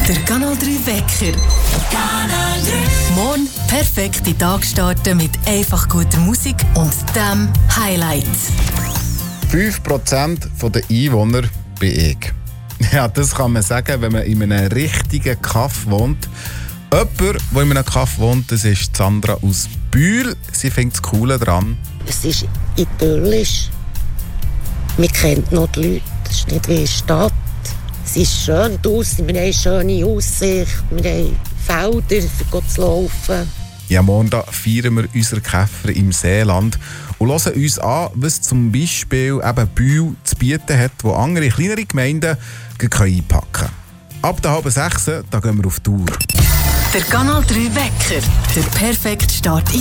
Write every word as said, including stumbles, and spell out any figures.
Der Kanal drei Wecker. Kanal drei. Morgen perfekt in den Tag starten mit einfach guter Musik und dem Highlight. fünf Prozent der Einwohner bin ich. Ja, das kann man sagen, wenn man in einem richtigen Kaff wohnt. Jemand, der in einem Kaff wohnt, das ist Sandra aus Bühl. Sie findet das Coole dran. Es ist idyllisch. Man kennt noch die Leute. Es ist nicht wie eine Stadt. Es ist schön draussen. Wir haben eine schöne Aussicht. Wir haben Felder, um zu laufen. Ja, morgen feiern wir unsere Käfer im Seeland und hören uns an, was zum Beispiel eben Bühl zu bieten hat, wo andere kleinere Gemeinden einpacken können. Ab der halben sechs, da gehen wir auf Tour. Der Kanal drei Wecker. Der perfekte Start in